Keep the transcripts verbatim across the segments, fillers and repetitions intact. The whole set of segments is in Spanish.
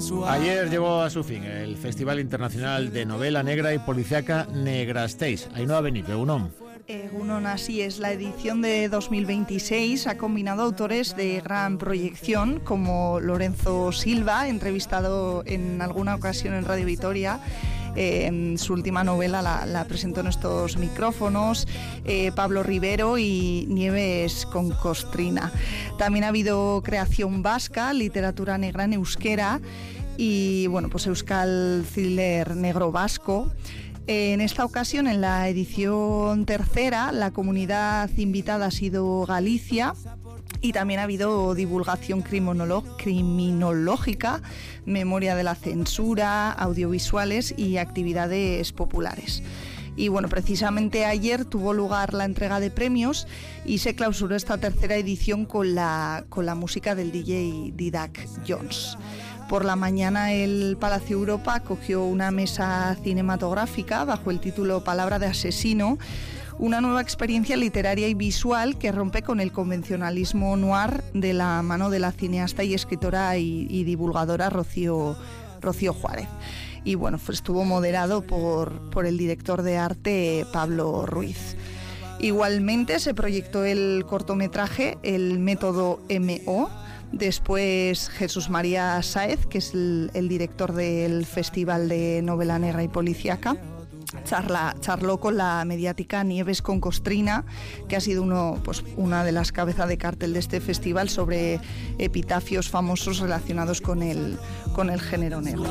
Ayer llegó a su fin el Festival Internacional de Novela Negra y Policíaca Negrasteiz. Ainhoa Benito, Egunon. Egunon, así es. La edición de dos mil veintiséis ha combinado autores de gran proyección como Lorenzo Silva, entrevistado en alguna ocasión en Radio Vitoria. Eh, en su última novela la, la presentó en estos micrófonos, eh, Pablo Rivero y Nieves con Costrina. También ha habido creación vasca, literatura negra en euskera y bueno, pues Euskal Thriller negro vasco. En esta ocasión, en la edición tercera, la comunidad invitada ha sido Galicia y también ha habido divulgación criminolo- criminológica, memoria de la censura, audiovisuales y actividades populares. Y bueno, precisamente ayer tuvo lugar la entrega de premios y se clausuró esta tercera edición con la, con la música del D J Didac Jones. Por la mañana el Palacio Europa acogió una mesa cinematográfica bajo el título Palabra de asesino, una nueva experiencia literaria y visual que rompe con el convencionalismo noir de la mano de la cineasta y escritora y, y divulgadora Rocío, Rocío Juárez. Y bueno, pues estuvo moderado por, por el director de arte Pablo Ruiz. Igualmente se proyectó el cortometraje El Método M O. Después Jesús María Sáez, que es el, el director del Festival de Novela Negra y Policíaca, charla, charló con la mediática Nieves con Costrina, que ha sido uno, pues, una de las cabezas de cartel de este festival, sobre epitafios famosos relacionados con el, con el género negro.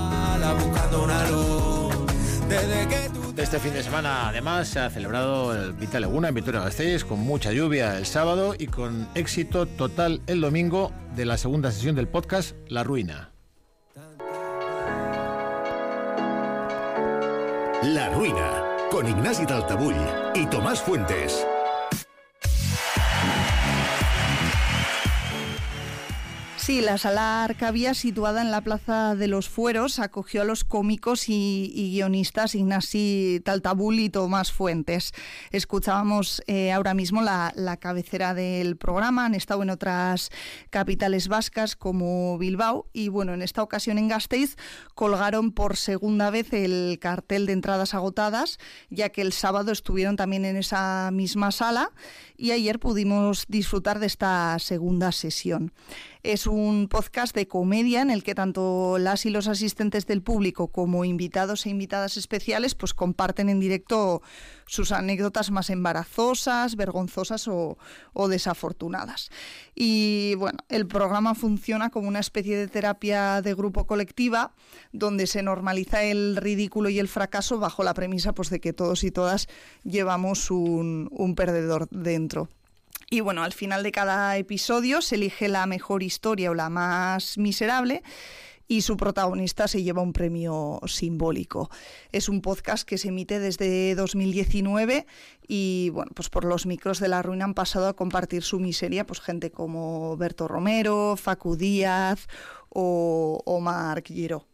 Este fin de semana, además, se ha celebrado el Vita Leguna en Vitoria-Gasteiz, con mucha lluvia el sábado y con éxito total el domingo de la segunda sesión del podcast La Ruina. La Ruina, con Ignasi Taltabull y Tomás Fuentes. Sí, la Sala Arcavia, situada en la Plaza de los Fueros, acogió a los cómicos y, y guionistas Ignasi Taltabull y Tomás Fuentes. Escuchábamos eh, ahora mismo la, la cabecera del programa. Han estado en otras capitales vascas como Bilbao y bueno, en esta ocasión en Gasteiz colgaron por segunda vez el cartel de entradas agotadas, ya que el sábado estuvieron también en esa misma sala y ayer pudimos disfrutar de esta segunda sesión. Es un podcast de comedia en el que tanto las y los asistentes del público como invitados e invitadas especiales pues comparten en directo sus anécdotas más embarazosas, vergonzosas o, o desafortunadas. Y bueno, el programa funciona como una especie de terapia de grupo colectiva donde se normaliza el ridículo y el fracaso bajo la premisa pues de que todos y todas llevamos un, un perdedor dentro. Y bueno, al final de cada episodio se elige la mejor historia o la más miserable y su protagonista se lleva un premio simbólico. Es un podcast que se emite desde dos mil diecinueve y bueno, pues por los micros de La Ruina han pasado a compartir su miseria pues gente como Berto Romero, Facu Díaz o Omar Guiró.